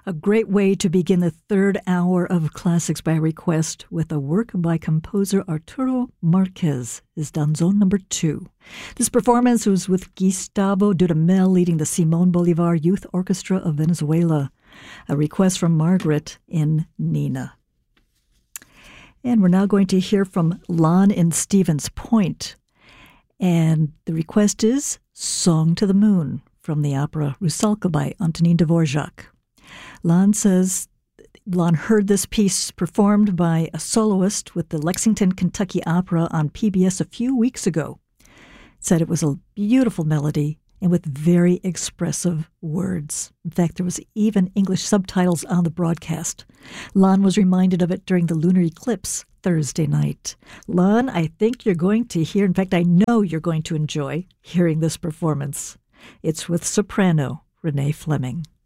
A great way to begin the third hour of Classics by Request with a work by composer Arturo Marquez, his Danzón number 2. This performance was with Gustavo Dudamel leading the Simón Bolívar Youth Orchestra of Venezuela. A request from Margaret in Nina. And we're now going to hear from Lon in Stevens Point. And the request is Song to the Moon from the opera Rusalka by Antonín Dvorak. Lon says Lon heard this piece performed by a soloist with the Lexington, Kentucky Opera on PBS a few weeks ago. Said it was a beautiful melody and with very expressive words. In fact, there was even English subtitles on the broadcast. Lon was reminded of it during the lunar eclipse Thursday night. Lon, I think you're going to hear, in fact, I know you're going to enjoy hearing this performance. It's with soprano Renee Fleming.